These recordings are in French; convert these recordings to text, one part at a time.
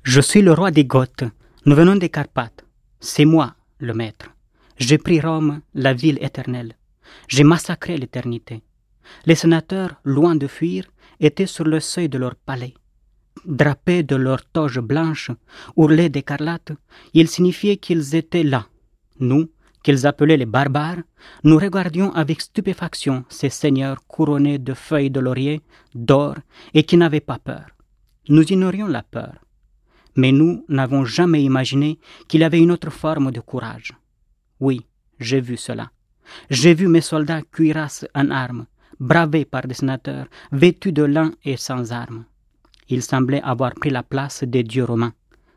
Je suis le roi des Goths, nous venons des Carpates. C'est moi, le maître. J'ai pris Rome, la ville éternelle. J'ai massacré l'éternité. Les sénateurs, loin de fuir, étaient sur le seuil de leur palais. Drapés de leurs toges blanches, ourlés d'écarlate, ils signifiaient qu'ils étaient là. Nous, qu'ils appelaient les barbares, nous regardions avec stupéfaction ces seigneurs couronnés de feuilles de laurier, d'or, et qui n'avaient pas peur. Nous ignorions la peur. Mais nous n'avons jamais imaginé qu'il y avait une autre forme de courage. Oui, j'ai vu cela. J'ai vu mes soldats cuirasses en armes, bravés par des sénateurs, vêtus de lin et sans armes. Ils semblaient avoir pris la place des dieux romains.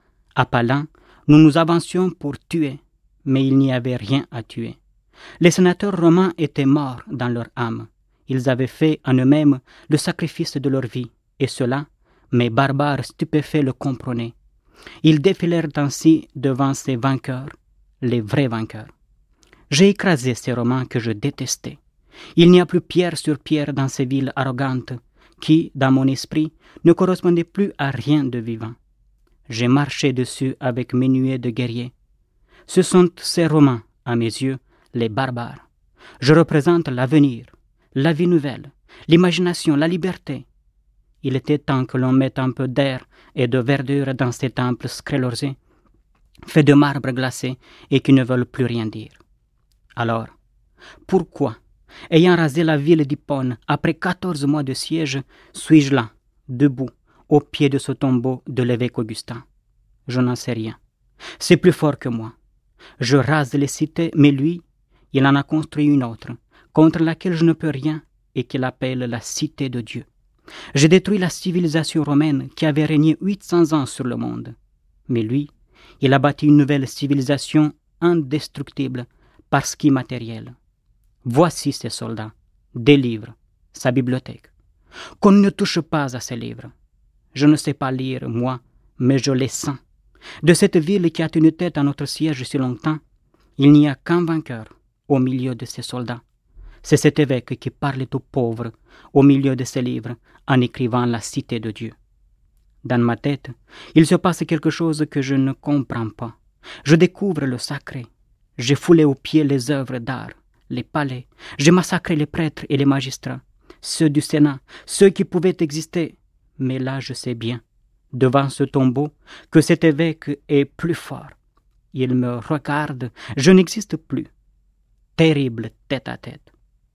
À pas lents, nous nous avancions pour tuer, mais il n'y avait rien à tuer. Les sénateurs romains étaient morts dans leur âme. Ils avaient fait en eux-mêmes le sacrifice de leur vie, et cela, mes barbares stupéfaits le comprenaient. Ils défilèrent ainsi devant ces vainqueurs, les vrais vainqueurs. J'ai écrasé ces Romains que je détestais. Il n'y a plus pierre sur pierre dans ces villes arrogantes qui, dans mon esprit, ne correspondaient plus à rien de vivant. J'ai marché dessus avec mes nuées de guerriers. Ce sont ces Romains, à mes yeux, les barbares. Je représente l'avenir, la vie nouvelle, l'imagination, la liberté. Il était temps que l'on mette un peu d'air et de verdure dans ces temples sclérosés, faits de marbre glacé et qui ne veulent plus rien dire. Alors, pourquoi, ayant rasé la ville d'Hippone après 14 mois de siège, suis-je là, debout, au pied de ce tombeau de l'évêque Augustin? Je n'en sais rien. C'est plus fort que moi. Je rase les cités, mais lui, il en a construit une autre, contre laquelle je ne peux rien et qu'il appelle la cité de Dieu. J'ai détruit la civilisation romaine qui avait régné 800 ans sur le monde. Mais lui, il a bâti une nouvelle civilisation indestructible parce qu'immatérielle. Voici ses soldats, des livres, sa bibliothèque. Qu'on ne touche pas à ces livres. Je ne sais pas lire, moi, mais je les sens. De cette ville qui a tenu tête à notre siège si longtemps, il n'y a qu'un vainqueur au milieu de ses soldats. C'est cet évêque qui parlait aux pauvres au milieu de ses livres en écrivant la cité de Dieu. Dans ma tête, il se passe quelque chose que je ne comprends pas. Je découvre le sacré. J'ai foulé aux pieds les œuvres d'art, les palais. J'ai massacré les prêtres et les magistrats, ceux du Sénat, ceux qui pouvaient exister. Mais là, je sais bien, devant ce tombeau, que cet évêque est plus fort. Il me regarde, je n'existe plus. Terrible tête à tête.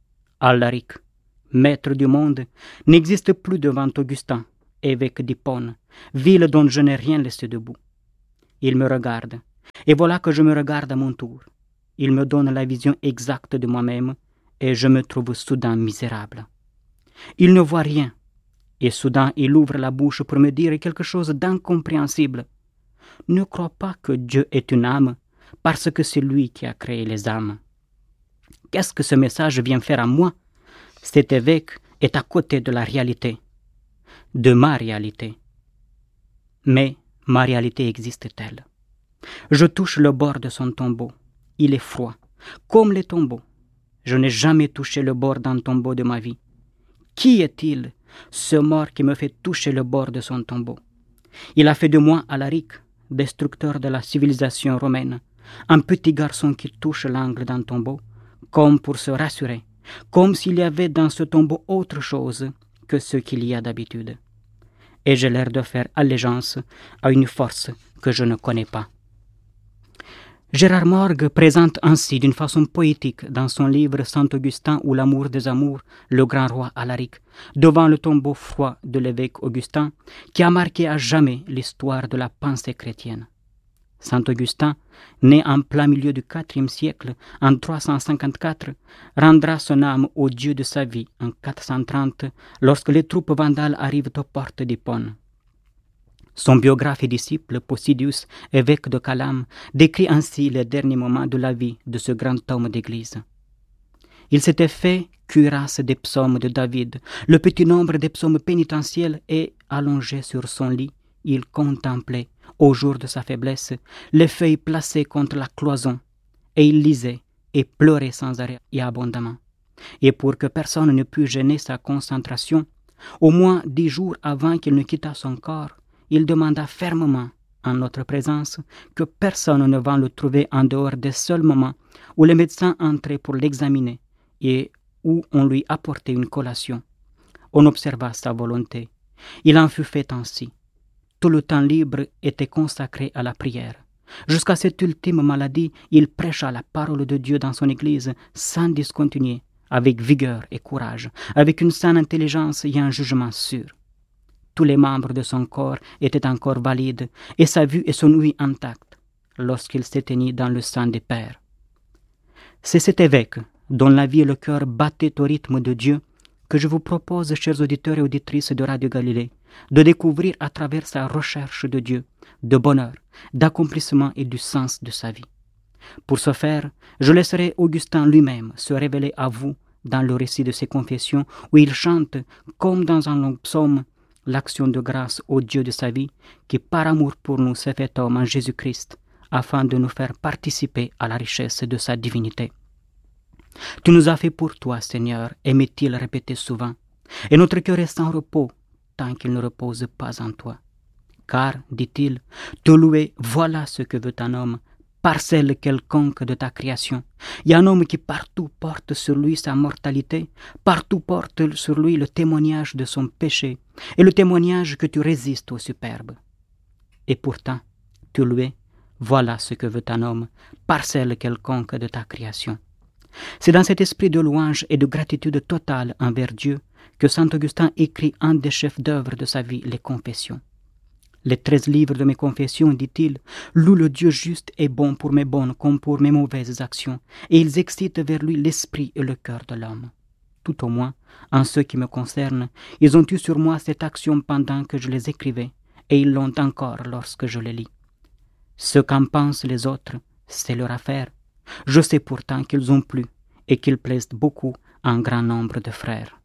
Alaric, maître du monde, n'existe plus devant Augustin, évêque d'Hippone, ville dont je n'ai rien laissé debout. Il me regarde, et voilà que je me regarde à mon tour. Il me donne la vision exacte de moi-même, et je me trouve soudain misérable. Il ne voit rien, et soudain il ouvre la bouche pour me dire quelque chose d'incompréhensible. Ne crois pas que Dieu est une âme, parce que c'est lui qui a créé les âmes. Qu'est-ce que ce message vient faire à moi? Cet évêque est à côté de la réalité, de ma réalité. Mais ma réalité existe-t-elle? Je touche le bord de son tombeau. Il est froid, comme les tombeaux. Je n'ai jamais touché le bord d'un tombeau de ma vie. Qui est-il, ce mort qui me fait toucher le bord de son tombeau? Il a fait de moi Alaric, destructeur de la civilisation romaine, un petit garçon qui touche l'angle d'un tombeau, comme pour se rassurer, comme s'il y avait dans ce tombeau autre chose que ce qu'il y a d'habitude. Et j'ai l'air de faire allégeance à une force que je ne connais pas. Gérard Morgue présente ainsi d'une façon poétique dans son livre Saint-Augustin ou l'amour des amours, le grand roi Alaric, devant le tombeau froid de l'évêque Augustin, qui a marqué à jamais l'histoire de la pensée chrétienne. Saint-Augustin, né en plein milieu du IVe siècle, en 354, rendra son âme au Dieu de sa vie en 430, lorsque les troupes vandales arrivent aux portes d'Hippone. Son biographe et disciple, Posidius, évêque de Calame, décrit ainsi les derniers moments de la vie de ce grand homme d'église. Il s'était fait cuirasse des psaumes de David, le petit nombre des psaumes pénitentiels, et, allongé sur son lit, il contemplait, au jour de sa faiblesse, les feuilles placées contre la cloison, et il lisait et pleurait sans arrêt et abondamment. Et pour que personne ne pût gêner sa concentration, au moins 10 jours avant qu'il ne quittât son corps, il demanda fermement en notre présence que personne ne va le trouver en dehors des seuls moments où le médecin entrait pour l'examiner et où on lui apportait une collation. On observa sa volonté. Il en fut fait ainsi. Tout le temps libre était consacré à la prière. Jusqu'à cette ultime maladie, il prêcha la parole de Dieu dans son Église sans discontinuer, avec vigueur et courage, avec une saine intelligence et un jugement sûr. Tous les membres de son corps étaient encore valides et sa vue et son ouïe intactes lorsqu'il s'éteignit dans le sang des pères. C'est cet évêque, dont la vie et le cœur battaient au rythme de Dieu, que je vous propose, chers auditeurs et auditrices de Radio Galilée, de découvrir à travers sa recherche de Dieu, de bonheur, d'accomplissement et du sens de sa vie. Pour ce faire, je laisserai Augustin lui-même se révéler à vous dans le récit de ses confessions où il chante, comme dans un long psaume, l'action de grâce au Dieu de sa vie qui, par amour pour nous, s'est fait homme en Jésus-Christ, afin de nous faire participer à la richesse de sa divinité. Tu nous as fait pour toi, Seigneur, aimait-il répéter souvent, et notre cœur est sans repos tant qu'il ne repose pas en toi. Car, dit-il, te louer, voilà ce que veut un homme, parcelle quelconque de ta création. Il y a un homme qui partout porte sur lui sa mortalité, partout porte sur lui le témoignage de son péché, et le témoignage que tu résistes au superbe. Et pourtant, te louer, voilà ce que veut un homme, parcelle quelconque de ta création. C'est dans cet esprit de louange et de gratitude totale envers Dieu que saint Augustin écrit un des chefs-d'œuvre de sa vie, les Confessions. Les 13 livres de mes confessions, dit-il, louent le Dieu juste et bon pour mes bonnes comme pour mes mauvaises actions, et ils excitent vers lui l'esprit et le cœur de l'homme. Tout au moins, en ce qui me concerne, ils ont eu sur moi cette action pendant que je les écrivais, et ils l'ont encore lorsque je les lis. Ce qu'en pensent les autres, c'est leur affaire. Je sais pourtant qu'ils ont plu et qu'ils plaisent beaucoup à un grand nombre de frères.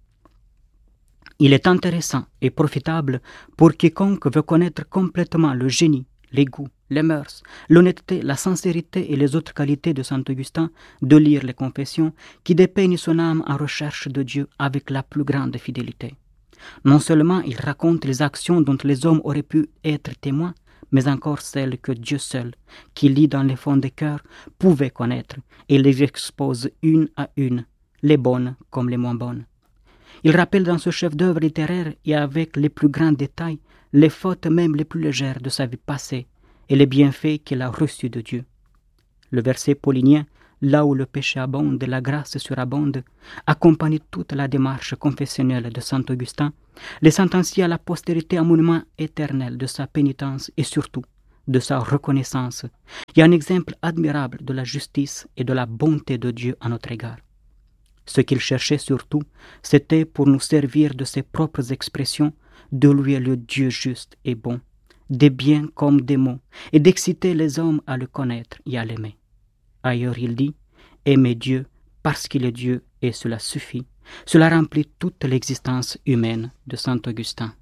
Il est intéressant et profitable pour quiconque veut connaître complètement le génie, les goûts, les mœurs, l'honnêteté, la sincérité et les autres qualités de saint Augustin de lire les Confessions qui dépeignent son âme en recherche de Dieu avec la plus grande fidélité. Non seulement il raconte les actions dont les hommes auraient pu être témoins, mais encore celles que Dieu seul, qui lit dans les fonds des cœurs, pouvait connaître et les expose une à une, les bonnes comme les moins bonnes. Il rappelle dans ce chef-d'œuvre littéraire et avec les plus grands détails les fautes même les plus légères de sa vie passée et les bienfaits qu'il a reçus de Dieu. Le verset paulinien, là où le péché abonde, la grâce surabonde, accompagne toute la démarche confessionnelle de saint Augustin, laissant ainsi à la postérité un monument éternel de sa pénitence et surtout de sa reconnaissance, et un exemple admirable de la justice et de la bonté de Dieu à notre égard. Ce qu'il cherchait surtout, c'était pour nous servir de ses propres expressions, de louer le Dieu juste et bon, des biens comme des maux, et d'exciter les hommes à le connaître et à l'aimer. Ailleurs il dit, aimer Dieu parce qu'il est Dieu et cela suffit. Cela remplit toute l'existence humaine de saint Augustin.